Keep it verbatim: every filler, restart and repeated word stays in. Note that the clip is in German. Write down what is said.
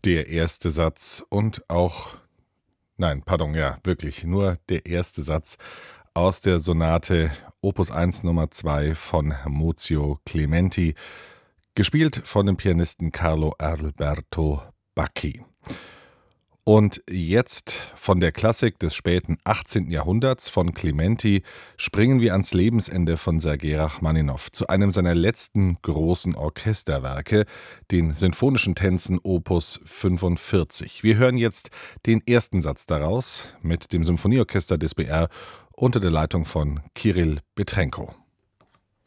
der erste Satz und auch, nein, pardon, ja, wirklich nur der erste Satz aus der Sonate Opus eins Nummer zwei von Muzio Clementi, gespielt von dem Pianisten Carlo Alberto Bacchi. Und jetzt von der Klassik des späten achtzehnten Jahrhunderts von Clementi springen wir ans Lebensende von Sergei Rachmaninow zu einem seiner letzten großen Orchesterwerke, den Sinfonischen Tänzen Opus fünfundvierzig. Wir hören jetzt den ersten Satz daraus mit dem Symphonieorchester des B R unter der Leitung von Kirill Petrenko.